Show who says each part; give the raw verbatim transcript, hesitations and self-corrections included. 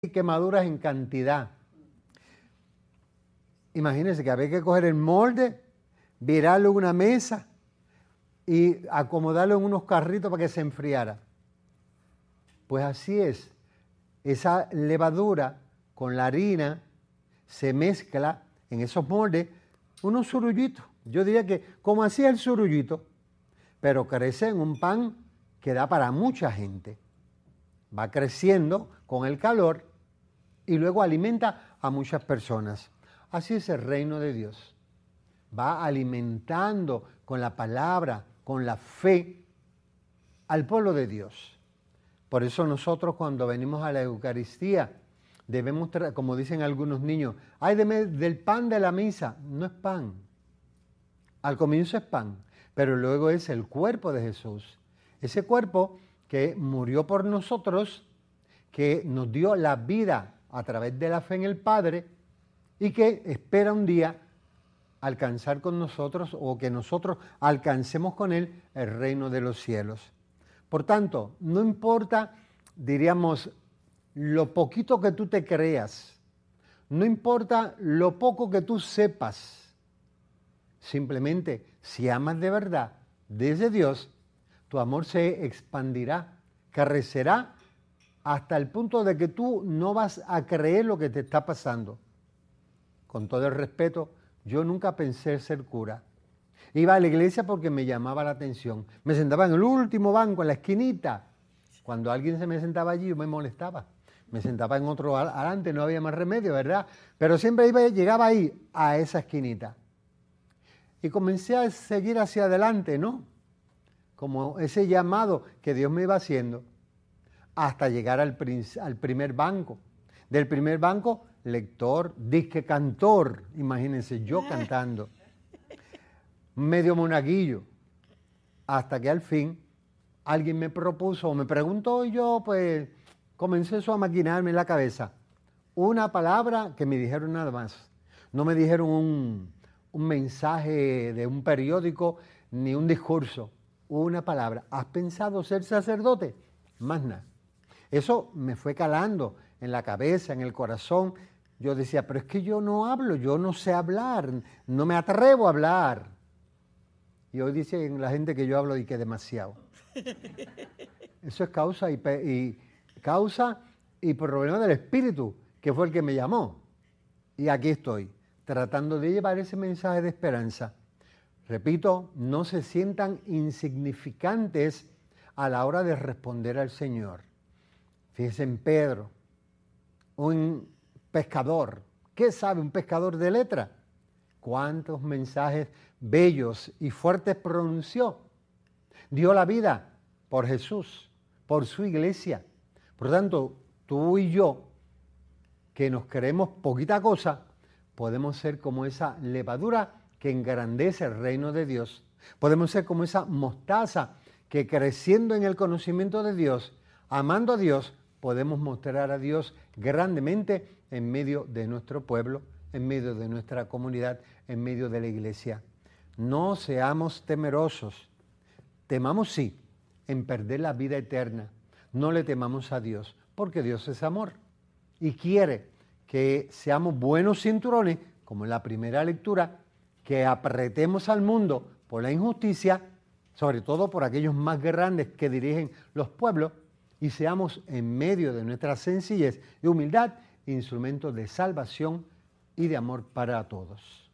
Speaker 1: quemaduras en cantidad. Imagínense que había que coger el molde, virarlo en una mesa y acomodarlo en unos carritos para que se enfriara. Pues así es, esa levadura con la harina se mezcla en esos moldes unos surullitos. Yo diría que como así es el surullito, pero crece en un pan que da para mucha gente. Va creciendo con el calor y luego alimenta a muchas personas. Así es el reino de Dios. Va alimentando con la palabra, con la fe, al pueblo de Dios. Por eso nosotros cuando venimos a la Eucaristía debemos, como dicen algunos niños, ay deme del pan de la misa. No es pan. Al comienzo es pan, pero luego es el cuerpo de Jesús. Ese cuerpo que murió por nosotros, que nos dio la vida a través de la fe en el Padre y que espera un día alcanzar con nosotros o que nosotros alcancemos con Él el reino de los cielos. Por tanto, no importa, diríamos, lo poquito que tú te creas, no importa lo poco que tú sepas, simplemente si amas de verdad desde Dios, tu amor se expandirá, crecerá hasta el punto de que tú no vas a creer lo que te está pasando. Con todo el respeto, yo nunca pensé ser cura. Iba a la iglesia porque me llamaba la atención. Me sentaba en el último banco, en la esquinita. Cuando alguien se me sentaba allí, yo me molestaba. Me sentaba en otro adelante, no había más remedio, ¿verdad? Pero siempre iba, llegaba ahí, a esa esquinita. Y comencé a seguir hacia adelante, ¿no? Como ese llamado que Dios me iba haciendo, hasta llegar al, al primer banco. Del primer banco, lector, disque cantor, imagínense, yo cantando, medio monaguillo, hasta que al fin alguien me propuso, o me preguntó y yo pues comencé eso a maquinarme en la cabeza. Una palabra que me dijeron nada más, no me dijeron un, un mensaje de un periódico ni un discurso, una palabra. ¿Has pensado ser sacerdote? Más nada. Eso me fue calando en la cabeza, en el corazón. Yo decía, pero es que yo no hablo, yo no sé hablar, no me atrevo a hablar. Y hoy dicen la gente que yo hablo y que demasiado. Eso es causa y, y, causa y problema del Espíritu, que fue el que me llamó. Y aquí estoy, tratando de llevar ese mensaje de esperanza. Repito, no se sientan insignificantes a la hora de responder al Señor. Fíjense en Pedro, un pescador. ¿Qué sabe un pescador de letra? ¿Cuántos mensajes bellos y fuertes pronunció? Dio la vida por Jesús, por su iglesia. Por lo tanto, tú y yo, que nos creemos poquita cosa, podemos ser como esa levadura que engrandece el reino de Dios. Podemos ser como esa mostaza que creciendo en el conocimiento de Dios, amando a Dios, podemos mostrar a Dios grandemente en medio de nuestro pueblo, en medio de nuestra comunidad, en medio de la iglesia. No seamos temerosos. Temamos sí, en perder la vida eterna. No le temamos a Dios, porque Dios es amor y quiere que seamos buenos cinturones, como en la primera lectura, que apretemos al mundo por la injusticia, sobre todo por aquellos más grandes que dirigen los pueblos, y seamos en medio de nuestra sencillez y humildad instrumentos de salvación y de amor para todos.